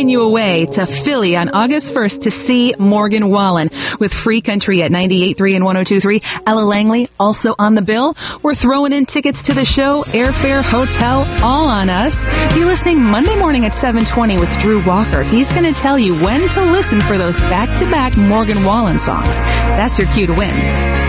you away to Philly on August 1st to see Morgan Wallen with Free Country at 98.3 and 102.3. Ella Langley also on the bill. We're throwing in tickets to the show, airfare, hotel, all on us. Be listening Monday morning at 7:20 with Drew Walker. He's going to tell you when to listen for those back-to-back Morgan Wallen songs. That's your cue to win.